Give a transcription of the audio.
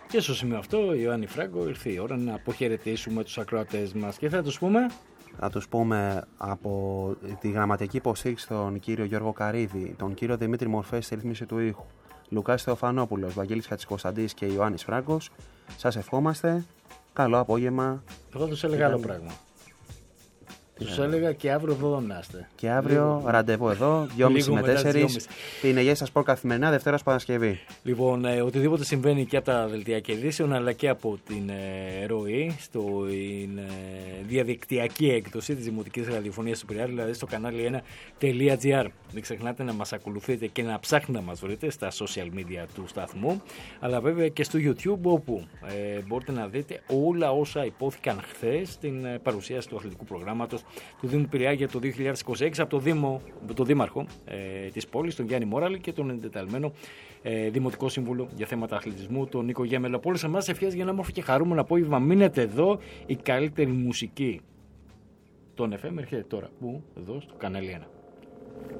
Και στο σημείο αυτό, Ιωάννη Φράγκο, ήρθε η ώρα να αποχαιρετήσουμε τους ακροατές μας και θα τους πούμε. Θα τους πούμε από τη γραμματική υποστήριξη τον κύριο Γιώργο Καρίδη, τον κύριο Δημήτρη Μορφέ στη ρύθμιση του ήχου, Λουκάς Θεοφανόπουλος, Βαγγέλης Χατζικοσταντής και Ιωάννης Φράγκος. Σας ευχόμαστε. Καλό απόγευμα. Εγώ τους έλεγα άλλο πράγμα. Τους έλεγα και αύριο εδώ να είστε. Και αύριο ραντεβού εδώ, 2.30 με 4. Την Αιγαία σας καθημερινά, Δευτέρα Παρασκευή. Λοιπόν, οτιδήποτε συμβαίνει και από τα δελτία και ειδήσεων, αλλά και από την ροή, στην διαδικτυακή έκδοση της Δημοτικής Ραδιοφωνίας του Πειραιά, δηλαδή στο κανάλι 1.gr. Μην ξεχνάτε να μας ακολουθείτε και να ψάχνετε να μας βρείτε στα social media του σταθμού, αλλά βέβαια και στο YouTube, όπου μπορείτε να δείτε όλα όσα υπόθηκαν χθες στην παρουσίαση του αθλητικού προγράμματος του Δήμου Πειραιά για το 2026 από τον Δήμαρχο της πόλης, τον Γιάννη Μόραλη, και τον εντεταλμένο Δημοτικό Σύμβουλο για θέματα αθλητισμού, τον Νίκο Γέμελο. Από όλες εμάς ευχές για ένα όμορφο και χαρούμενο απόγευμα. Μείνετε εδώ, η καλύτερη μουσική των FM έρχεται τώρα. Πού? Εδώ στο κανάλι 1.